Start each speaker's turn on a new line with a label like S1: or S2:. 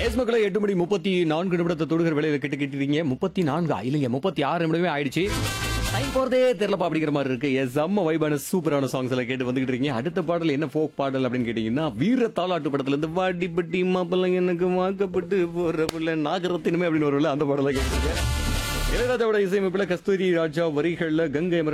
S1: S மக்களே 8:34 தொடுகிற வேலையில கேட்டுக்கிட்டீங்க. 34 இல்லைங்க 36 நிமிடமே ஆயிடுச்சு. டைம் போறதே தெரியலப்பா அப்படிங்கிற மாதிரி இருக்கு. எஸ் செம்ம வைபான சூப்பரான சாங்ஸ் எல்லாம் கேட்டு வந்துகிட்டு இருக்கீங்க. அடுத்த பாடல் என்ன ஃபோக் பாடல் அப்படின்னு கேட்டீங்கன்னா வீர தாலாட்டு படத்துல இருந்து வாடி பட்டி மாப்பிள்ளை எனக்கு வாக்கப்பட்டு போற புள்ள நாகரத்தினமே அப்படின்னு ஒரு அந்த பாடலை கேட்டுருக்கேன். இளையராஜாவோட இசையமைப்புல கஸ்தூரி ராஜா வரிகள்ல கங்கை